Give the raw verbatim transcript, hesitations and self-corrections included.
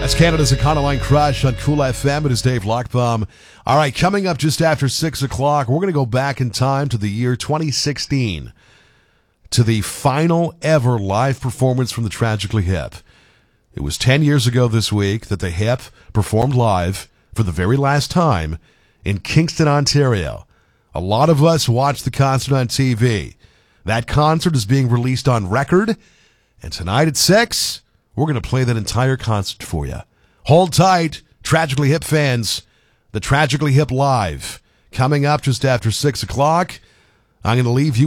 That's Canada's Econoline Crush on Cool F M. It is Dave Lockbaum. All right, coming up just after six o'clock, we're going to go back in time to the year twenty sixteen, to the final ever live performance from the Tragically Hip. It was ten years ago this week that the Hip performed live for the very last time in Kingston, Ontario. A lot of us watched the concert on T V. That concert is being released on record, and tonight at six, we're going to play that entire concert for you. Hold tight, Tragically Hip fans. The Tragically Hip Live coming up just after six o'clock. I'm going to leave you